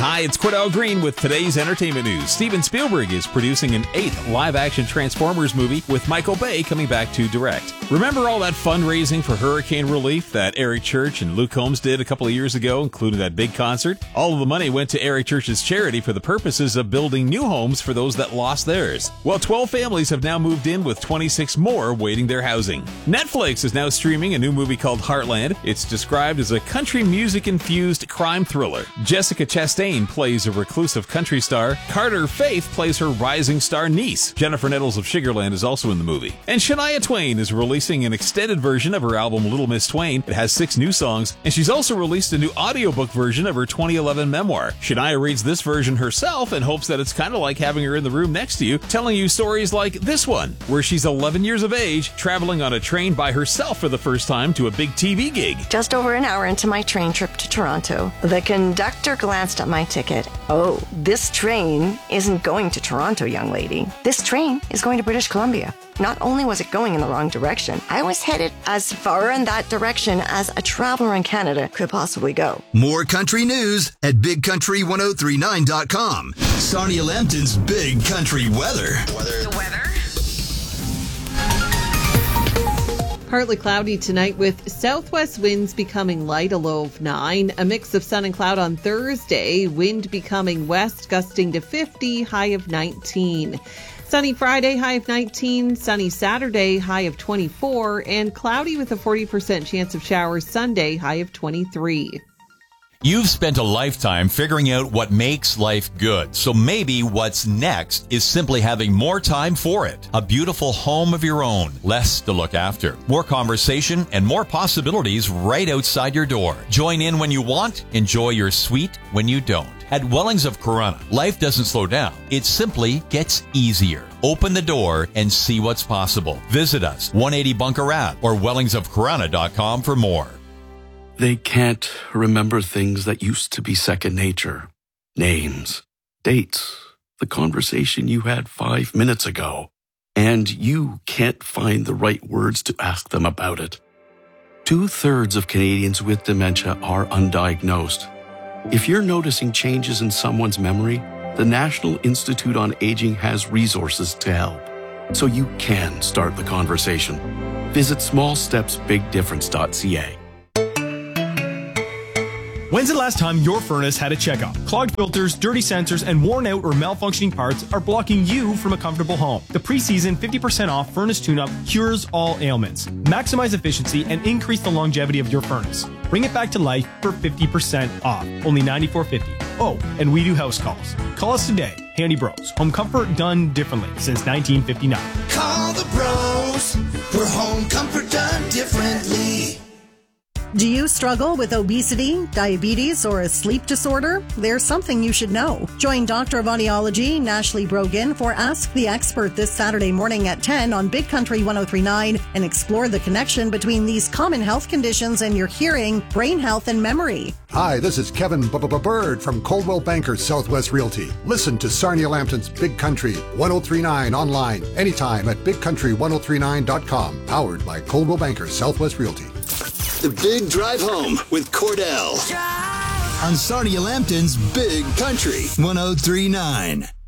Hi, it's Cordell Green with today's entertainment news. Steven Spielberg is producing an 8th live-action Transformers movie with Michael Bay coming back to direct. Remember all that fundraising for hurricane relief that Eric Church and Luke Combs did a couple of years ago, including that big concert? All of the money went to Eric Church's charity for the purposes of building new homes for those that lost theirs. Well, 12 families have now moved in with 26 more waiting their housing. Netflix is now streaming a new movie called Heartland. It's described as a country music-infused crime thriller. Jessica Chastain plays a reclusive country star. Carter Faith plays her rising star niece. Jennifer Nettles of Sugarland is also in the movie. And Shania Twain is releasing an extended version of her album Little Miss Twain. It has 6 new songs, and she's also released a new audiobook version of her 2011 memoir. Shania reads this version herself and hopes that it's kind of like having her in the room next to you, telling you stories like this one, where she's 11 years of age, traveling on a train by herself for the first time to a big TV gig. Just over an hour into my train trip to Toronto, the conductor glanced at my ticket. "Oh, this train isn't going to Toronto, young lady. This train is going to British Columbia." Not only was it going in the wrong direction, I was headed as far in that direction as a traveler in Canada could possibly go. More country news at BigCountry1039.com. Sarnia Lambton's Big Country Weather. The weather? Partly cloudy tonight with southwest winds becoming light, a low of 9. A mix of sun and cloud on Thursday. Wind becoming west, gusting to 50, high of 19. Sunny Friday, high of 19. Sunny Saturday, high of 24. And cloudy with a 40% chance of showers Sunday, high of 23. You've spent a lifetime figuring out what makes life good, so maybe what's next is simply having more time for it. A beautiful home of your own, less to look after, more conversation, and more possibilities right outside your door. Join in when you want, enjoy your suite when you don't. At Wellings of Corunna, life doesn't slow down, it simply gets easier. Open the door and see what's possible. Visit us, 180 Bunker Ave or wellingsofcorunna.com for more. They can't remember things that used to be second nature. Names, dates, the conversation you had 5 minutes ago. And you can't find the right words to ask them about it. 2/3 of Canadians with dementia are undiagnosed. If you're noticing changes in someone's memory, the National Institute on Aging has resources to help. So you can start the conversation. Visit smallstepsbigdifference.ca. When's the last time your furnace had a checkup? Clogged filters, dirty sensors, and worn out or malfunctioning parts are blocking you from a comfortable home. The preseason 50% off furnace tune-up cures all ailments. Maximize efficiency and increase the longevity of your furnace. Bring it back to life for 50% off. Only $94.50. Oh, and we do house calls. Call us today. Handy Bros. Home comfort done differently since 1959. Call the bros for home comfort done differently. Do you struggle with obesity, diabetes, or a sleep disorder? There's something you should know. Join Doctor of Audiology, Nashley Brogan, for Ask the Expert this Saturday morning at 10 on Big Country 1039 and explore the connection between these common health conditions and your hearing, brain health, and memory. Hi, this is Kevin Bird from Coldwell Banker Southwest Realty. Listen to Sarnia Lambton's Big Country 1039 online anytime at bigcountry1039.com. Powered by Coldwell Banker Southwest Realty. The Big Drive Home with Cordell on Sarnia Lambton's Big Country 1039.